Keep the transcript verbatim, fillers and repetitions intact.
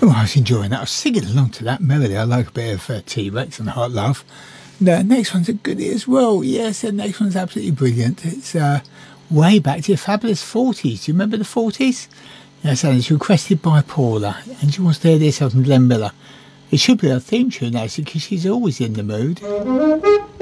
Oh, I was enjoying that. I was singing along to that melody. I like a bit of uh, T-Rex and Hot Love. The next one's a goodie as well. Yes, the next one's absolutely brilliant. It's uh, way back to the fabulous forties. Do you remember the forties? Yes, and it's requested by Paula, and she wants to hear this from Glenn Miller. It should be her theme tune, actually, because she's always in the mood.